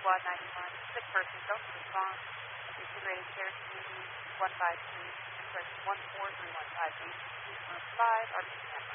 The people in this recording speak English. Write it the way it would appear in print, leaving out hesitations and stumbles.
Squad 91. Sick person, don't respond. Integrated care community 153, expression 14315, 825, RP10.